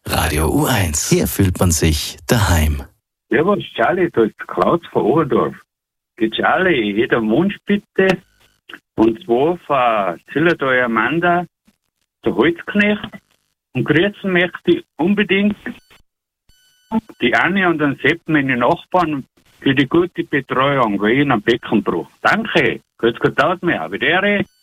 Radio U1. Hier fühlt man sich daheim. Servus, Charlie, da ist Klaus von Oberdorf. Geht Charlie, ich hätte einen Wunsch bitte. Und zwar von Zillertal Amanda, der Holzknecht. Und grüßen möchte ich unbedingt die Anne und den Sepp, meine Nachbarn, für die gute Betreuung, weil ich einen Beckenbruch. Danke. Grüß Gott aus mir. Wieder.